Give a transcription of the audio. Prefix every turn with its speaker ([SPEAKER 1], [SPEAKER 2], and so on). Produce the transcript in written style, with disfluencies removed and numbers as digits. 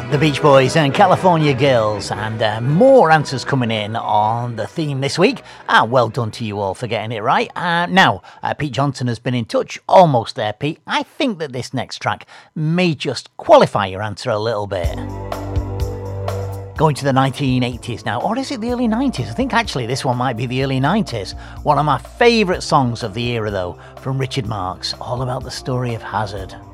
[SPEAKER 1] The Beach Boys and California Girls, and more answers coming in on the theme this week. Well done to you all for getting it right. Now, Pete Johnson has been in touch. Almost there, Pete. I think that this next track may just qualify your answer a little bit. Going to the 1980s now, or is it the early 90s? I think actually this one might be the early 90s. One of my favourite songs of the era though, from Richard Marx, all about the story of Hazard.